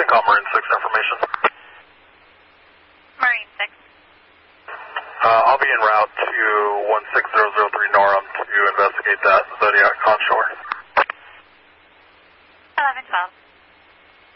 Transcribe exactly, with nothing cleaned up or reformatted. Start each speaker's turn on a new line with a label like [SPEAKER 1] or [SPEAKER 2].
[SPEAKER 1] call Marine six information.
[SPEAKER 2] Marine six.
[SPEAKER 1] Uh, I'll be en route to one six zero zero three Norham to investigate that Zodiac onshore.
[SPEAKER 2] eleven twelve.